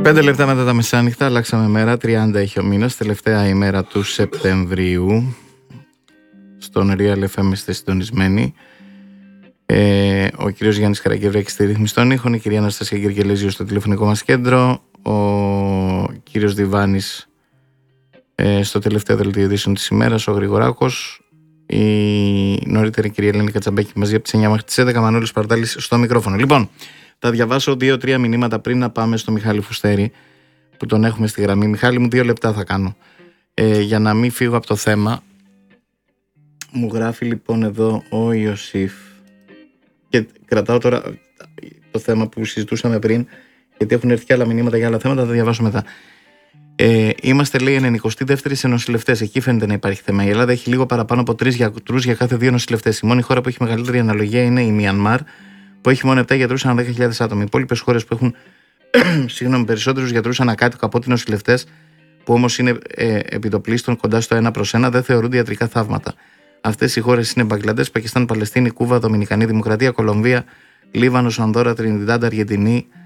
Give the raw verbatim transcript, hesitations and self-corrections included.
Πέντε λεπτά μετά τα μεσάνυχτα, αλλάξαμε μέρα. τριάντα έχει ο μήνας, τελευταία ημέρα του Σεπτεμβρίου. Στον Real εφ εμ είστε συντονισμένοι. Ε, ο κύριος Γιάννης Καραγκευρέκης στη ρύθμιση των ήχων, η κυρία Αναστασία Γεργελέζιο στο τηλεφωνικό μας κέντρο, ο κύριος Διβάνης ε, στο τελευταίο δελτίο ειδήσεων της ημέρας, ο Γρηγοράκος, η νωρίτερη κυρία Ελένη Κατσαμπέκη μαζί από τις εννιά μέχρι τις έντεκα, Μανώλης Παρτάλης στο μικρόφωνο. Λοιπόν, θα διαβάσω δύο-τρία μηνύματα πριν να πάμε στο Μιχάλη Φουστέρη, που τον έχουμε στη γραμμή. Μιχάλη μου, δύο λεπτά θα κάνω ε, για να μην φύγω από το θέμα. Μου γράφει λοιπόν εδώ ο Ιωσήφ και κρατάω τώρα το θέμα που συζητούσαμε πριν, γιατί έχουν έρθει και άλλα μηνύματα για άλλα θέματα, θα διαβάσω μετά. Ε, είμαστε, λέει, ενενηκοστή δεύτερη σε νοσηλευτές. Εκεί φαίνεται να υπάρχει θέμα. Η Ελλάδα έχει λίγο παραπάνω από τρεις γιατρούς για κάθε δύο νοσηλευτές. Η μόνη χώρα που έχει μεγαλύτερη αναλογία είναι η Μιανμάρ, που έχει μόνο επτά γιατρούς ανά δέκα χιλιάδες άτομα. Οι υπόλοιπες χώρες που έχουν συγγνώμη, περισσότερους γιατρούς ανά κάτοικο από ότι νοσηλευτές, που όμως είναι ε, επιτοπλίστων κοντά στο ένα προς ένα, δεν θεωρούνται ιατρικά θαύματα. Αυτές οι χώρες είναι Μπαγκλαντές, Πακιστάν, Παλαιστίνη, Κούβα, Δομινικανή Δημοκρατία, Κολομβία, Λίβανος, Ανδόρα, Τρινιντάντ, Αργεντινή,